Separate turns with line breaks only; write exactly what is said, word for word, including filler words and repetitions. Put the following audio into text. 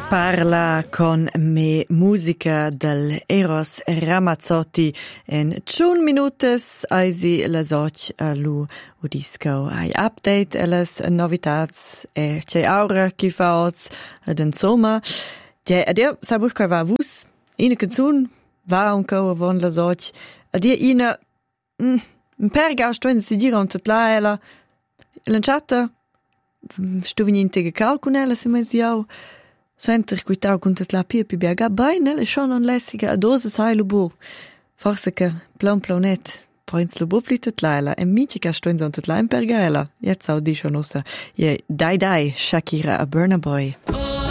Parla con me musica del Eros Ramazzotti en tschun minutes eisi las och a lu udisco ai update e las novitats e c'è aura chi fa oz ad insomma die adia sabuch kai va vus ina canzun va un co avon las och adia ina mm, un per gastuen si gira un tatlaela lanciata stu veninte che calcunella si mensiau Sventer quitau cuntat la pia pi biaga baina le schon on lessiga a dose sai lubu. Forse che plan planet points lubu plitet laila e mici ca stoin zontat la in pergaela. Jetzt au di schon ossa. Je dai dai Shakira a Burna Boy.